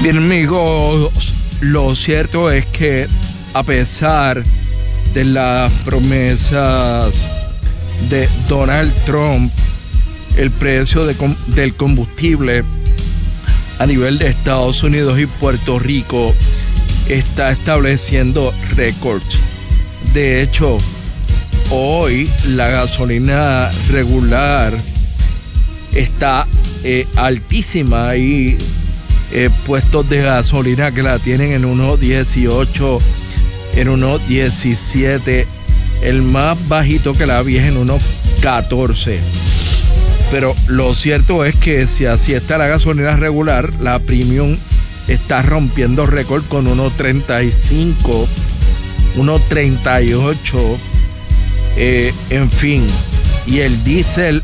Bien, amigos, lo cierto es que a pesar de las promesas de Donald Trump, el precio del combustible a nivel de Estados Unidos y Puerto Rico está estableciendo récords. De hecho, hoy la gasolina regular está altísima y puestos de gasolina que la tienen en 1.18, en 1.17, el más bajito que la vi es en 1.14. Pero lo cierto es que si así está la gasolina regular, la premium está rompiendo récord con 1.35, 1.38, en fin. Y el diésel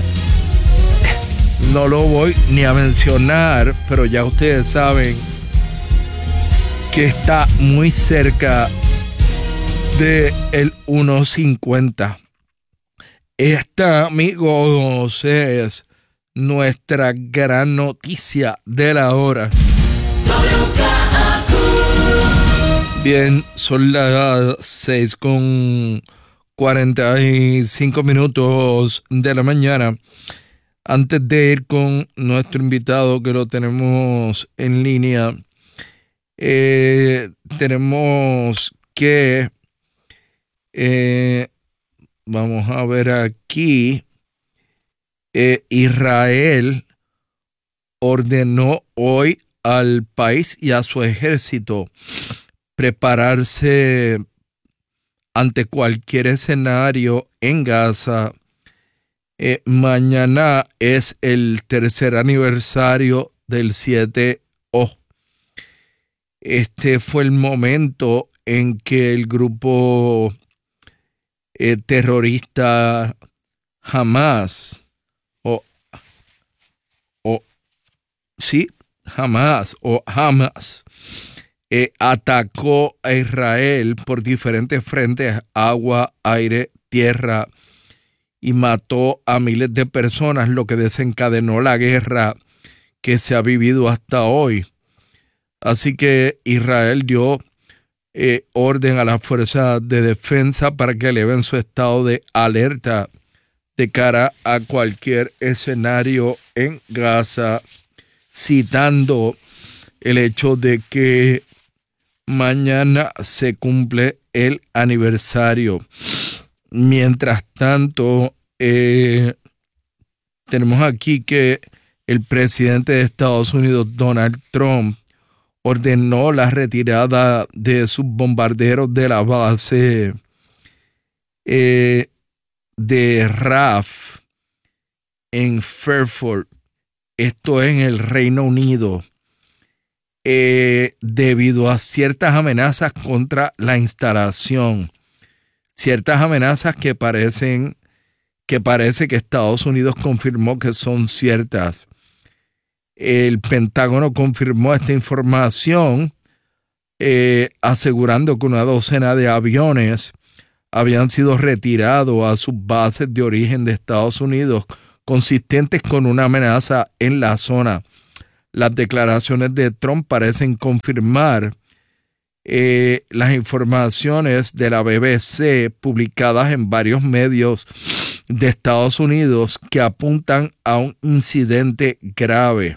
no lo voy ni a mencionar, pero ya ustedes saben que está muy cerca de el 1.50. Esta, amigos, es nuestra gran noticia de la hora. Bien, son las 6:45 de la mañana. Antes de ir con nuestro invitado, que lo tenemos en línea, tenemos que vamos a ver aquí. Israel ordenó hoy al país y a su ejército prepararse ante cualquier escenario en Gaza. Mañana es el tercer aniversario del 7O. Este fue el momento en que el grupo terrorista Hamas Hamas atacó a Israel por diferentes frentes: agua, aire, tierra, y mató a miles de personas, lo que desencadenó la guerra que se ha vivido hasta hoy. Así que Israel dio orden a las fuerzas de defensa para que eleven su estado de alerta de cara a cualquier escenario en Gaza, citando el hecho de que mañana se cumple el aniversario. Mientras tanto, tenemos aquí que el presidente de Estados Unidos, Donald Trump, ordenó la retirada de sus bombarderos de la base de RAF en Fairford, esto en el Reino Unido, debido a ciertas amenazas contra la instalación, ciertas amenazas que parece que Estados Unidos confirmó que son ciertas. El Pentágono confirmó esta información, asegurando que una docena de aviones habían sido retirados a sus bases de origen de Estados Unidos, consistentes con una amenaza en la zona. Las declaraciones de Trump parecen confirmar las informaciones de la BBC publicadas en varios medios de Estados Unidos que apuntan a un incidente grave.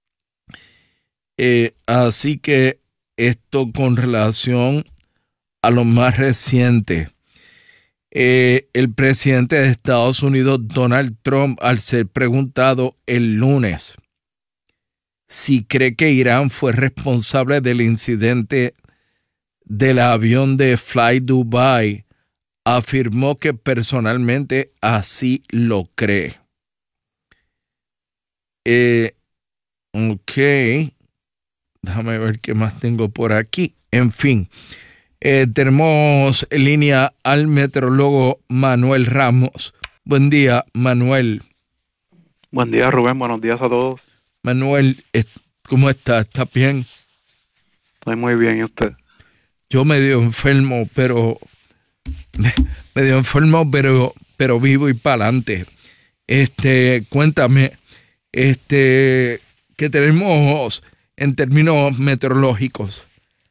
Así que esto con relación a lo más reciente. El presidente de Estados Unidos, Donald Trump, al ser preguntado el lunes si cree que Irán fue responsable del incidente del avión de Fly Dubai, afirmó que personalmente así lo cree. Ok, déjame ver qué más tengo por aquí. En fin, tenemos en línea al meteorólogo Manuel Ramos. Buen día, Manuel. Buen día, Rubén. Buenos días a todos. Manuel, ¿cómo estás? ¿Estás bien? Estoy muy bien, ¿y usted? Yo medio enfermo, pero vivo y para adelante. Cuéntame, que tenemos en términos meteorológicos?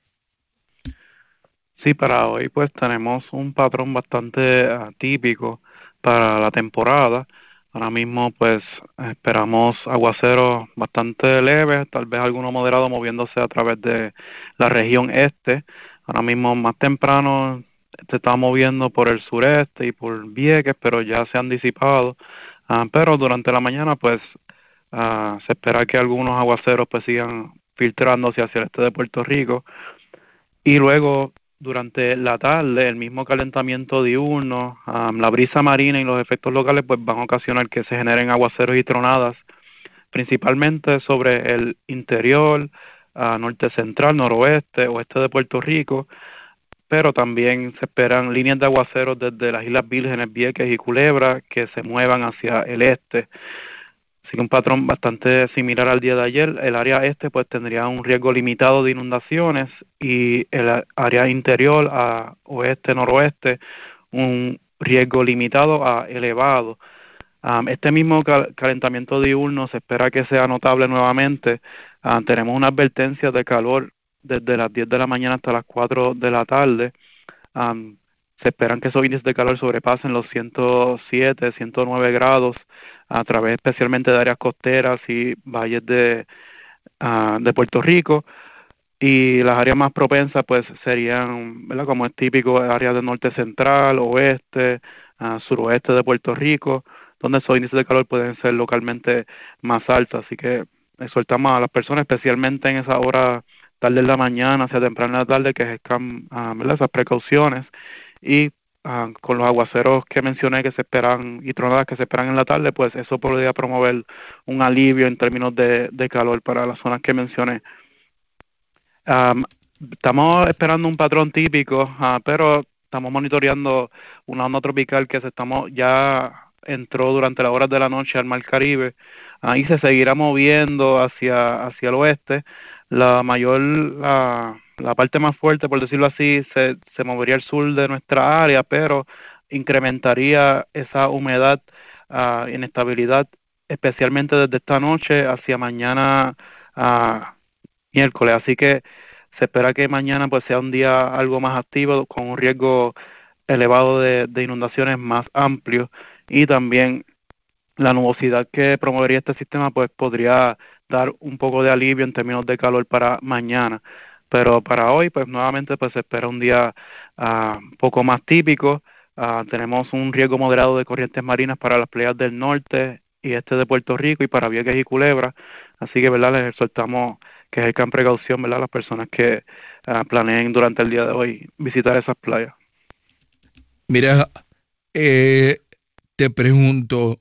Sí, para hoy pues tenemos un patrón bastante típico para la temporada. Ahora mismo pues esperamos aguaceros bastante leves, tal vez alguno moderado moviéndose a través de la región este. Ahora mismo más temprano se está moviendo por el sureste y por Vieques, pero ya se han disipado. Pero durante la mañana pues se espera que algunos aguaceros pues sigan filtrándose hacia el este de Puerto Rico. Y luego, durante la tarde, el mismo calentamiento diurno, la brisa marina y los efectos locales pues van a ocasionar que se generen aguaceros y tronadas, principalmente sobre el interior, norte central, noroeste, oeste de Puerto Rico, pero también se esperan líneas de aguaceros desde las Islas Vírgenes, Vieques y Culebra que se muevan hacia el este. Sigue un patrón bastante similar al día de ayer. El área este pues tendría un riesgo limitado de inundaciones y el área interior a oeste, noroeste, un riesgo limitado a elevado. Este mismo calentamiento diurno se espera que sea notable nuevamente. Tenemos una advertencia de calor desde las 10 de la mañana hasta las 4 de la tarde. Se esperan que esos índices de calor sobrepasen los 107, 109 grados a través especialmente de áreas costeras y valles de Puerto Rico. Y las áreas más propensas pues serían, ¿verdad? Como es típico, áreas del norte central, oeste, suroeste de Puerto Rico, donde esos índices de calor pueden ser localmente más altos. Así que exhortamos a las personas, especialmente en esa hora tarde de la mañana, hacia temprana la tarde, que ejercan ¿verdad? Esas precauciones y con los aguaceros que mencioné que se esperan y tronadas que se esperan en la tarde, pues eso podría promover un alivio en términos de calor para las zonas que mencioné. Estamos esperando un patrón típico, pero estamos monitoreando una onda tropical que ya entró durante las horas de la noche al Mar Caribe y se seguirá moviendo hacia el oeste. La parte más fuerte, por decirlo así, se movería al sur de nuestra área, pero incrementaría esa humedad, inestabilidad, especialmente desde esta noche hacia mañana miércoles. Así que se espera que mañana pues sea un día algo más activo, con un riesgo elevado de inundaciones más amplio, y también la nubosidad que promovería este sistema pues podría dar un poco de alivio en términos de calor para mañana. Pero para hoy pues nuevamente pues se espera un día poco más típico. Tenemos un riesgo moderado de corrientes marinas para las playas del norte y este de Puerto Rico y para Vieques y Culebra. Así que verdad les exhortamos que ejercan precaución, verdad, las personas que planeen durante el día de hoy visitar esas playas. Mira, te pregunto,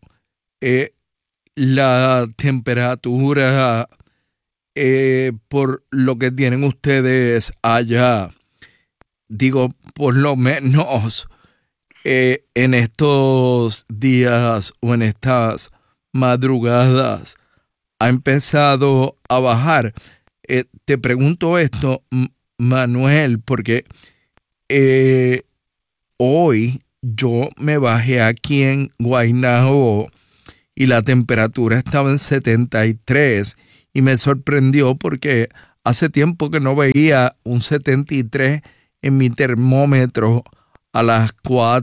la temperatura por lo que tienen ustedes allá, digo, por lo menos en estos días o en estas madrugadas, ha empezado a bajar. Te pregunto esto, Manuel, porque hoy yo me bajé aquí en Guaynabo y la temperatura estaba en 73 y me sorprendió porque hace tiempo que no veía un 73 en mi termómetro a las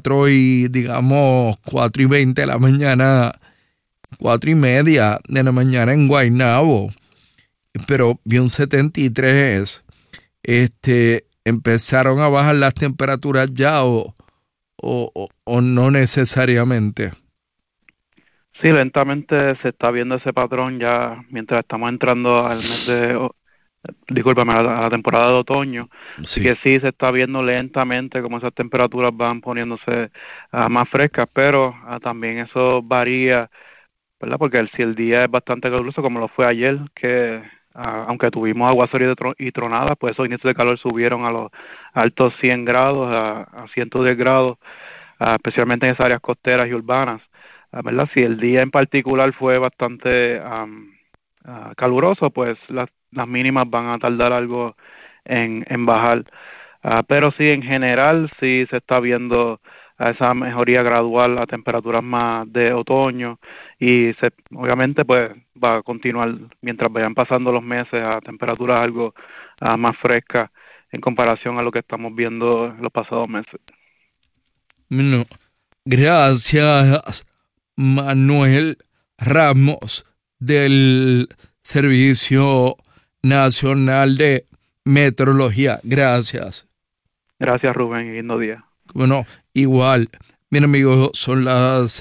4:20 de la mañana, 4:30 de la mañana en Guaynabo, pero vi un 73. ¿Empezaron a bajar las temperaturas ya o no necesariamente? Sí, lentamente se está viendo ese patrón ya mientras estamos entrando al mes discúlpame, a la temporada de otoño. Así Sí. que sí, se está viendo lentamente cómo esas temperaturas van poniéndose más frescas, pero también eso varía, ¿verdad? Porque si el día es bastante caluroso, como lo fue ayer, que aunque tuvimos aguaceros y tronadas, pues esos índices de calor subieron a los altos 100 grados, a 110 grados, especialmente en esas áreas costeras y urbanas. ¿Verdad? Si el día en particular fue bastante caluroso, pues las mínimas van a tardar algo en bajar. Pero sí, en general, sí se está viendo a esa mejoría gradual a temperaturas más de otoño y obviamente pues va a continuar mientras vayan pasando los meses a temperaturas algo más frescas en comparación a lo que estamos viendo en los pasados meses. Bueno, gracias, Manuel Ramos, del Servicio Nacional de Meteorología. Gracias. Gracias, Rubén, y lindo día. Bueno, igual. Bien, amigos, son las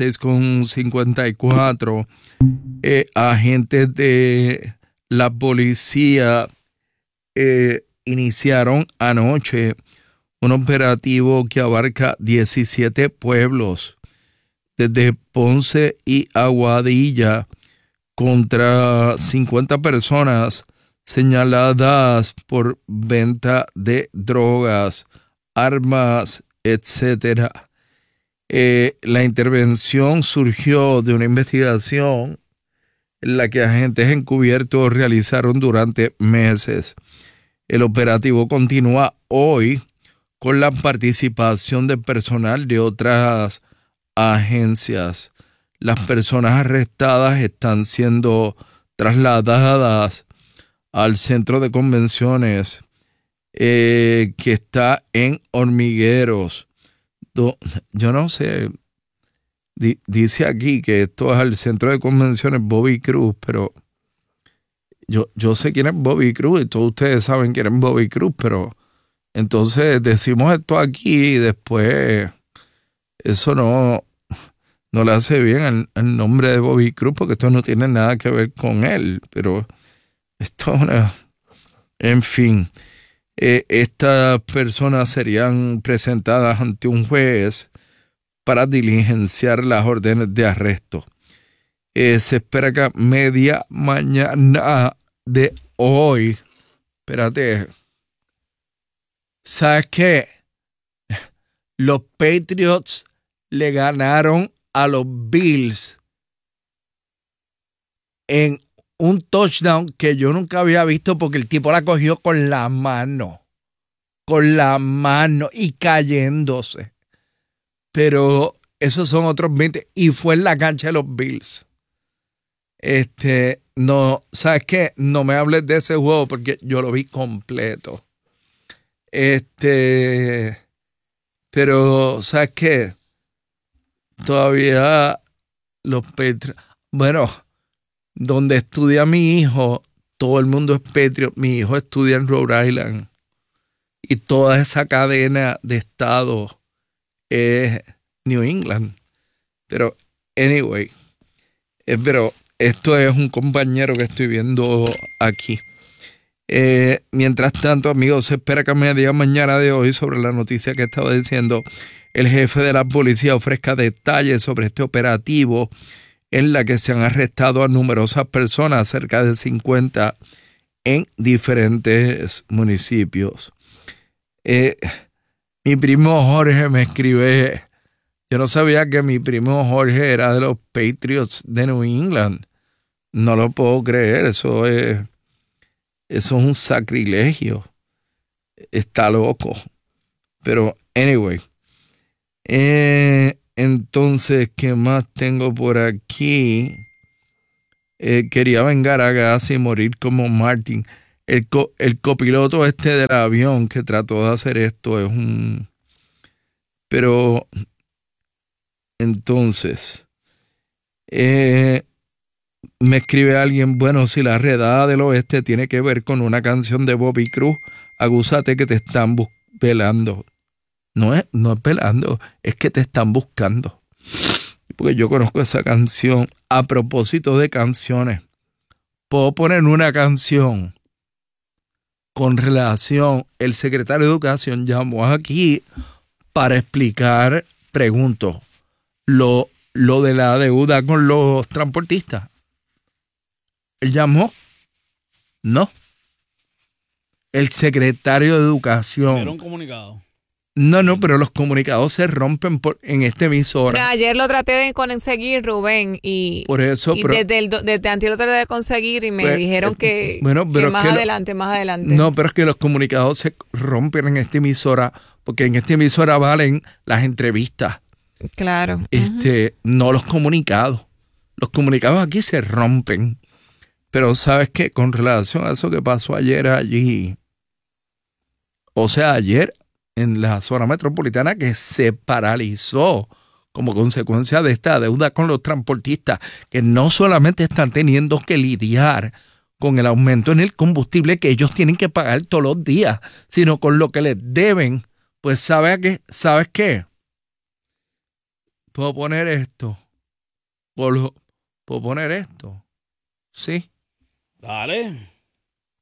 6:54. Agentes de la policía iniciaron anoche un operativo que abarca 17 pueblos desde Ponce y Aguadilla contra 50 personas señaladas por venta de drogas, armas, etcétera. La intervención surgió de una investigación en la que agentes encubiertos realizaron durante meses. El operativo continúa hoy con la participación de personal de otras agencias. Las personas arrestadas están siendo trasladadas al centro de convenciones que está en Hormigueros. Yo no sé, dice aquí que esto es al centro de convenciones Bobby Cruz, pero yo sé quién es Bobby Cruz y todos ustedes saben quién es Bobby Cruz, pero entonces decimos esto aquí y después eso no le hace bien al nombre de Bobby Cruz porque esto no tiene nada que ver con él, pero esto es una... En fin, estas personas serían presentadas ante un juez para diligenciar las órdenes de arresto. Se espera que a media mañana de hoy, espérate, ¿sabes qué? Los Patriots le ganaron a los Bills en un touchdown que yo nunca había visto porque el tipo la cogió con la mano y cayéndose. Pero esos son otros 20 y fue en la cancha de los Bills. No, ¿sabes qué? No me hables de ese juego porque yo lo vi completo. Pero, ¿sabes qué? Todavía los Patriots... Bueno, donde estudia mi hijo, todo el mundo es Patriot. Mi hijo estudia en Rhode Island. Y toda esa cadena de estados es New England. Pero, anyway, pero esto es un compañero que estoy viendo aquí. Mientras tanto, amigos, se espera que a media mañana de hoy, sobre la noticia que estaba diciendo, el jefe de la policía ofrezca detalles sobre este operativo en la que se han arrestado a numerosas personas, cerca de 50 en diferentes municipios. Mi primo Jorge me escribe, yo no sabía que mi primo Jorge era de los Patriots de New England. No lo puedo creer, eso es un sacrilegio. Está loco. Pero, anyway. Entonces, ¿qué más tengo por aquí? Quería vengar a gas y morir como Martin. El copiloto del avión que trató de hacer esto es un... Pero, entonces, me escribe alguien, bueno, si la redada del oeste tiene que ver con una canción de Bobby Cruz, agúzate que te están velando. No es velando, es que te están buscando. Porque yo conozco esa canción. A propósito de canciones, puedo poner una canción con relación, el secretario de Educación llamó aquí para explicar, pregunto, lo de la deuda con los transportistas. ¿Él llamó? No. El secretario de Educación. Era un comunicado. No, pero los comunicados se rompen en esta emisora. Pero ayer lo traté de conseguir, Rubén, y, por eso, y desde antes lo traté de conseguir y me dijeron que, bueno, pero que más adelante. No, pero es que los comunicados se rompen en esta emisora porque en esta emisora valen las entrevistas. Claro. No los comunicados. Los comunicados aquí se rompen. Pero ¿sabes qué? Con relación a eso que pasó ayer allí, o sea, ayer en la zona metropolitana que se paralizó como consecuencia de esta deuda con los transportistas, que no solamente están teniendo que lidiar con el aumento en el combustible que ellos tienen que pagar todos los días, sino con lo que les deben. Pues ¿sabes qué? Puedo poner esto. ¿Puedo poner esto? Sí. Dale.